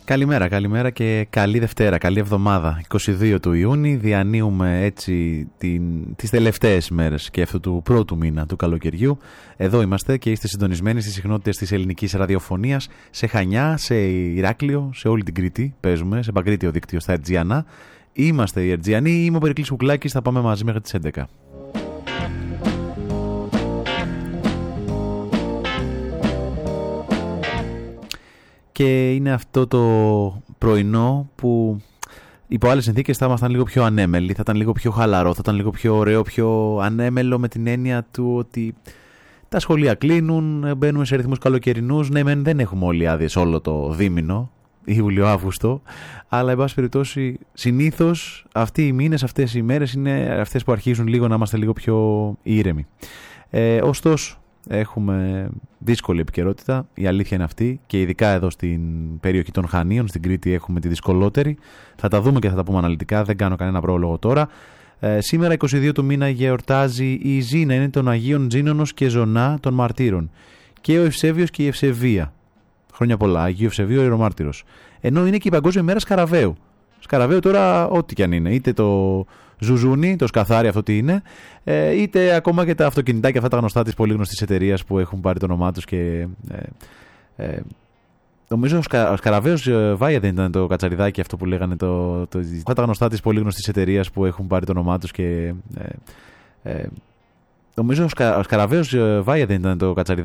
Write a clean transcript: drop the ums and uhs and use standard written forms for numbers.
Καλημέρα και καλή Δευτέρα, καλή εβδομάδα. 22 του Ιούνιου, διανύουμε έτσι τις τελευταίες μέρες και αυτού του πρώτου μήνα του καλοκαιριού. Εδώ είμαστε και είστε συντονισμένοι στις συχνότητες της ελληνικής ραδιοφωνίας, σε Χανιά, σε Ηράκλειο, σε όλη την Κρήτη. Παίζουμε σε παγκρίτιο δίκτυο στα Ερτζιανά. Είμαστε οι Ερτζιανοί, είμαι ο Περικλής Κουκλάκης, θα πάμε μαζί μέχρι τις 11. Και είναι αυτό το πρωινό που υπό άλλες συνθήκες θα ήμασταν λίγο πιο ανέμελοι, θα ήταν λίγο πιο χαλαρό, θα ήταν λίγο πιο ωραίο, πιο ανέμελο, με την έννοια του ότι τα σχολεία κλείνουν, μπαίνουμε σε ρυθμούς καλοκαιρινούς. Ναι, δεν έχουμε όλοι άδειες όλο το δίμηνο, Ιούλιο-Αύγουστο, αλλά εν πάση περιπτώσει συνήθως αυτοί οι μήνες, αυτές οι μέρες είναι αυτές που αρχίζουν λίγο να είμαστε λίγο πιο ήρεμοι. Ωστόσο, έχουμε δύσκολη επικαιρότητα, η αλήθεια είναι αυτή, και ειδικά εδώ στην περιοχή των Χανίων, στην Κρήτη, έχουμε τη δυσκολότερη. Θα τα δούμε και θα τα πούμε αναλυτικά, δεν κάνω κανένα πρόλογο τώρα. Σήμερα 22 του μήνα γιορτάζει η Ζήνα, είναι των Αγίων Ζήνονος και Ζωνά των Μαρτύρων, και ο Ευσέβιος και η Ευσεβία. Χρόνια πολλά, Αγίου Ευσεβίου Ιερομάρτυρος. Ενώ είναι και η Παγκόσμια Μέρα Σκαραβαίου. Σκαραβαίου τώρα, ό,τι κι αν είναι, είτε το ζουζούνι, το σκαθάρι αυτό τι είναι, είτε ακόμα και τα αυτοκινητάκια αυτά τα γνωστά της πολύ γνωστής εταιρείας που έχουν πάρει το όνομά τους και νομίζω ο Σκαραβαίος Βάια δεν ήταν το κατσαριδάκι αυτό που λέγανε αυτά τα γνωστά της πολύ γνωστής εταιρείας που έχουν πάρει το όνομά τους και νομίζω ο Σκαραβαίος Βάια δεν ήταν το κατσαριδάκι